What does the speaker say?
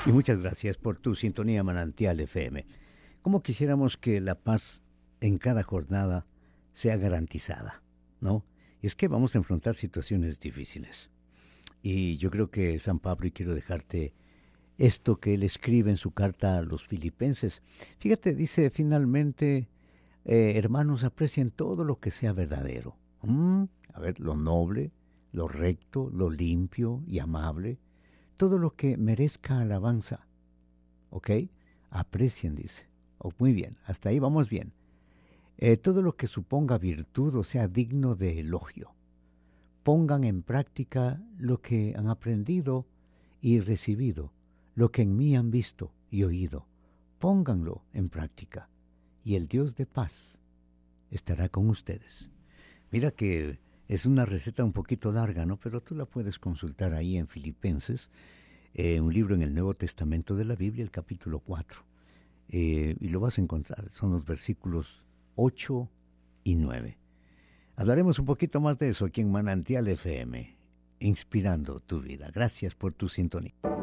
Y muchas gracias por tu sintonía Manantial FM. Como quisiéramos que la paz en cada jornada sea garantizada, ¿no? Y es que vamos a enfrentar situaciones difíciles. Y yo creo que San Pablo, y quiero dejarte esto que él escribe en su carta a los filipenses. Fíjate, dice finalmente, hermanos, aprecien todo lo que sea verdadero. A ver, lo noble, lo recto, lo limpio y amable, todo lo que merezca alabanza. ¿Ok? Aprecien, dice. Oh, muy bien, hasta ahí vamos bien. Todo lo que suponga virtud o sea digno de elogio. Pongan en práctica lo que han aprendido y recibido, lo que en mí han visto y oído. Pónganlo en práctica y el Dios de paz estará con ustedes. Mira que es una receta un poquito larga, ¿no? Pero tú la puedes consultar ahí en Filipenses, un libro en el Nuevo Testamento de la Biblia, el capítulo 4. Y lo vas a encontrar, son los versículos 8 y 9. Hablaremos un poquito más de eso aquí en Manantial FM, inspirando tu vida. Gracias por tu sintonía.